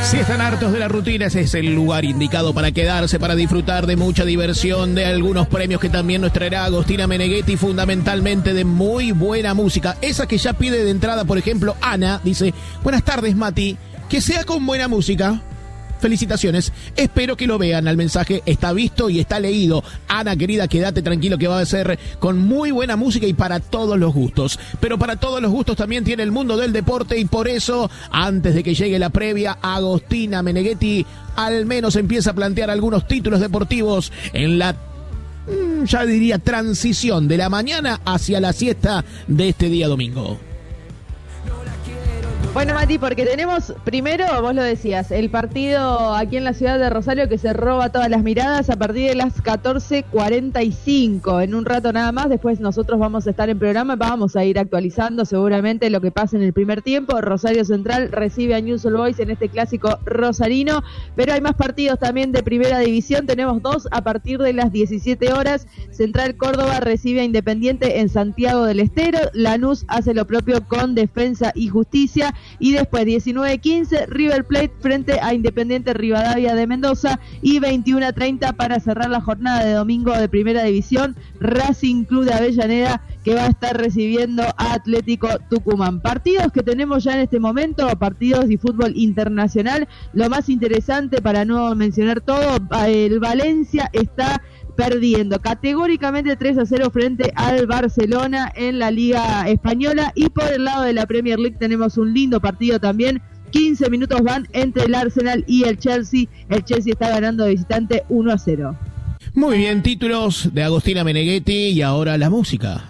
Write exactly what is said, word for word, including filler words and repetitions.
Si están hartos de la rutina, ese es el lugar indicado para quedarse, para disfrutar de mucha diversión, de algunos premios que también nos traerá Agostina Meneghetti, fundamentalmente de muy buena música. Esa que ya pide de entrada, por ejemplo, Ana, dice: buenas tardes, Mati, que sea con buena música. Felicitaciones, espero que lo vean, el mensaje está visto y está leído. Ana, querida, quédate tranquilo que va a ser con muy buena música y para todos los gustos. Pero para todos los gustos también tiene el mundo del deporte y por eso, antes de que llegue la previa, Agostina Meneghetti al menos empieza a plantear algunos títulos deportivos en la, ya diría, transición de la mañana hacia la siesta de este día domingo. Bueno, Mati, porque tenemos primero, vos lo decías, el partido aquí en la ciudad de Rosario que se roba todas las miradas a partir de las catorce cuarenta y cinco. En un rato nada más, después nosotros vamos a estar en programa, vamos a ir actualizando seguramente lo que pasa en el primer tiempo. Rosario Central recibe a Newell's Old Boys en este clásico rosarino, pero hay más partidos también de primera división, tenemos dos a partir de las diecisiete horas. Central Córdoba recibe a Independiente en Santiago del Estero, Lanús hace lo propio con Defensa y Justicia. Y después diecinueve quince River Plate frente a Independiente Rivadavia de Mendoza y veintiuno treinta para cerrar la jornada de domingo de Primera División, Racing Club de Avellaneda que va a estar recibiendo a Atlético Tucumán. Partidos que tenemos ya en este momento, partidos de fútbol internacional. Lo más interesante, para no mencionar todo, el Valencia está perdiendo categóricamente tres a cero frente al Barcelona en la Liga Española. Y por el lado de la Premier League tenemos un lindo partido también. quince minutos van entre el Arsenal y el Chelsea. El Chelsea está ganando de visitante uno a cero. Muy bien, títulos de Agostina Meneghetti y ahora la música.